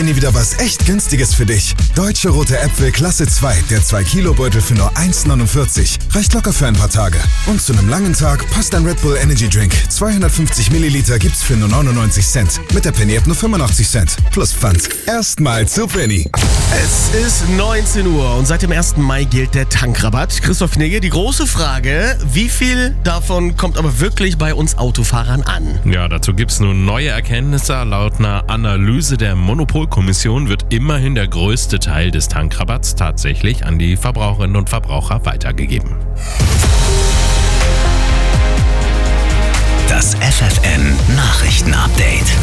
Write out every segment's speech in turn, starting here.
Wieder was echt Günstiges für dich. Deutsche Rote Äpfel Klasse 2, der 2-Kilo-Beutel für nur 1,49. Reicht locker für ein paar Tage. Und zu einem langen Tag passt ein Red Bull Energy Drink. 250 Milliliter gibt's für nur 99 Cent. Mit der Penny App nur 85 Cent. Plus Pfand. Erstmal zu Penny. Es ist 19 Uhr und seit dem 1. Mai gilt der Tankrabatt. Christoph Knigge, die große Frage, wie viel davon kommt aber wirklich bei uns Autofahrern an? Ja, dazu gibt's nun neue Erkenntnisse. Laut einer Analyse der Monopolkommission wird immerhin der größte Teil des Tankrabatts tatsächlich an die Verbraucherinnen und Verbraucher weitergegeben. Das FFN-Nachrichten-Update.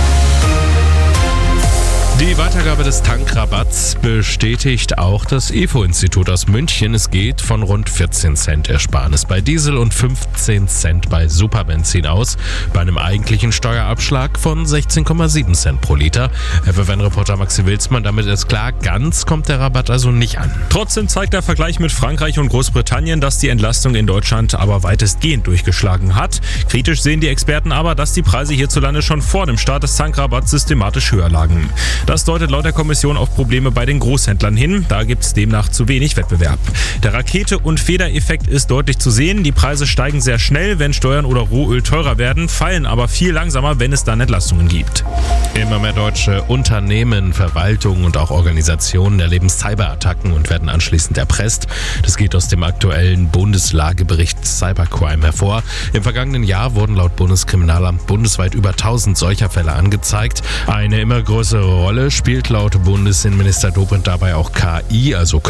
Die Weitergabe des Tankrabatts bestätigt auch das IFO-Institut aus München. Es geht von rund 14 Cent Ersparnis bei Diesel und 15 Cent bei Superbenzin aus, bei einem eigentlichen Steuerabschlag von 16,7 Cent pro Liter. FFN-Reporter Maxi Wilsmann, damit ist klar, ganz kommt der Rabatt also nicht an. Trotzdem zeigt der Vergleich mit Frankreich und Großbritannien, dass die Entlastung in Deutschland aber weitestgehend durchgeschlagen hat. Kritisch sehen die Experten aber, dass die Preise hierzulande schon vor dem Start des Tankrabatts systematisch höher lagen. Das deutet laut der Kommission auf Probleme bei den Großhändlern hin. Da gibt es demnach zu wenig Wettbewerb. Der Rakete- und Federeffekt ist deutlich zu sehen. Die Preise steigen sehr schnell, wenn Steuern oder Rohöl teurer werden, fallen aber viel langsamer, wenn es dann Entlastungen gibt. Immer mehr deutsche Unternehmen, Verwaltungen und auch Organisationen erleben Cyberattacken und werden anschließend erpresst. Das geht aus dem aktuellen Bundeslagebericht Cybercrime hervor. Im vergangenen Jahr wurden laut Bundeskriminalamt bundesweit über 1000 solcher Fälle angezeigt. Eine immer größere Rolle spielt laut Bundesinnenminister Dobrindt dabei auch KI, also